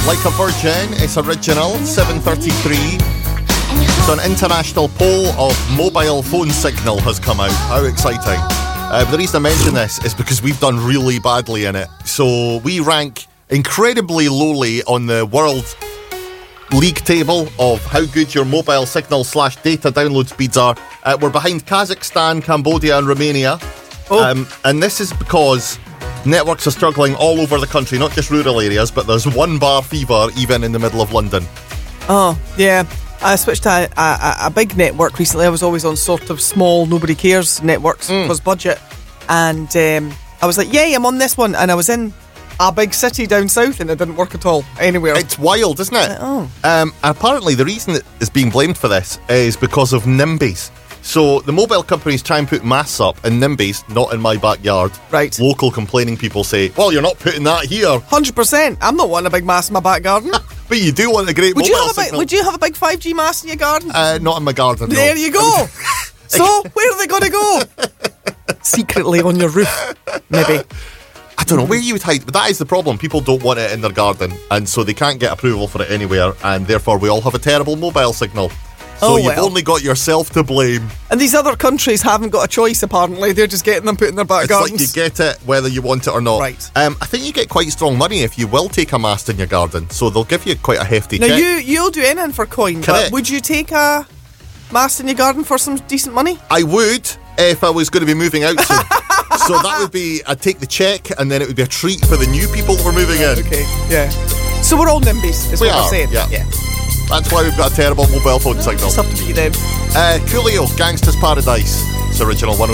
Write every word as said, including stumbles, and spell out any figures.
Like a Virgin, it's original, seven thirty-three. So an international poll of mobile phone signal has come out. How exciting. Uh, but the reason I mention this is because we've done really badly in it. So we rank incredibly lowly on the world league table of how good your mobile signal slash data download speeds are. Uh, we're behind Kazakhstan, Cambodia and Romania. Oh. Um, and this is because networks are struggling all over the country, not just rural areas, but there's one bar fever even in the middle of London. Oh, yeah. I switched to a, a, a big network recently. I was always on sort of small, nobody cares networks Mm. because budget. And um, I was like, yay, I'm on this one. And I was in a big city down south and it didn't work at all anywhere. It's wild, isn't it? Oh. Um, apparently, the reason it is being blamed for this is because of NIMBYs. So the mobile companies try and put masts up, and NIMBYs, not in my backyard. Right. Local complaining people say, well, you're not putting that here. one hundred percent. I'm not wanting a big mast in my back garden. But you do want a great would, mobile you have a big, signal. would you have a big five G mast in your garden? Uh, not in my garden, no. There you go. So, where are they going to go? Secretly on your roof, maybe. I don't know where you would hide, but that is the problem. People don't want it in their garden, and so they can't get approval for it anywhere, and therefore we all have a terrible mobile signal. So Oh, you've well. only got yourself to blame. And these other countries haven't got a choice, apparently. They're just getting them put in their back It's gardens. like you get it whether you want it or not. Right. Um, I think you get quite strong money if you will take a mast in your garden, so they'll give you quite a hefty Now, check. you, you'll do anything for coin, Correct. but would you take a mast in your garden for some decent money? I would if I was going to be moving out soon. So that would be, I'd take the check and then it would be a treat for the new people that were moving in. Okay, yeah. So we're all NIMBYs, is We what are, I'm saying. yeah. That's why we've got a terrible mobile phone signal. Just have to be them. Uh, Coolio, Gangsta's Paradise. It's original one.